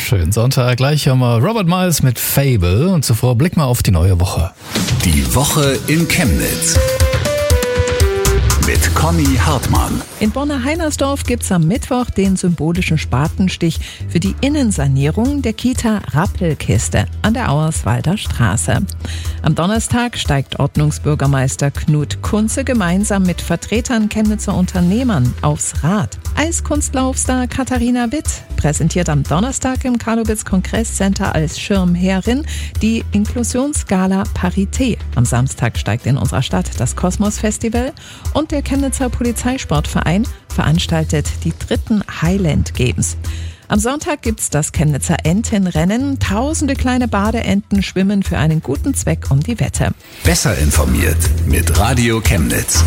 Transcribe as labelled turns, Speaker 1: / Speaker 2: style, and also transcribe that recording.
Speaker 1: Schönen Sonntag. Gleich haben wir Robert Miles mit Fable und zuvor blicken wir auf die neue Woche.
Speaker 2: Die Woche in Chemnitz. Mit Conny Hartmann.
Speaker 3: In Borna-Heinersdorf gibt's am Mittwoch den symbolischen Spatenstich für die Innensanierung der Kita Rappelkiste an der Auerswalder Straße. Am Donnerstag steigt Ordnungsbürgermeister Knut Kunze gemeinsam mit Vertretern Chemnitzer Unternehmern aufs Rad. Eiskunstlaufstar Katharina Witt präsentiert am Donnerstag im Karlowitz Kongresscenter als Schirmherrin die Inklusionsgala Parité. Am Samstag steigt in unserer Stadt das Kosmos Festival und der Chemnitzer Polizeisportverein veranstaltet die 3. Highland Games. Am Sonntag gibt's das Chemnitzer Entenrennen. Tausende kleine Badeenten schwimmen für einen guten Zweck um die Wette.
Speaker 2: Besser informiert mit Radio Chemnitz.